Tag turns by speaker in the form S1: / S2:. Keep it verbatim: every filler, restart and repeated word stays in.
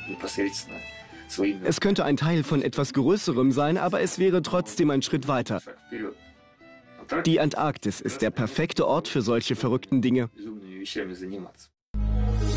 S1: Es könnte ein Teil von etwas Größerem sein, aber es wäre trotzdem ein Schritt weiter. Die Antarktis ist der perfekte Ort für solche verrückten Dinge.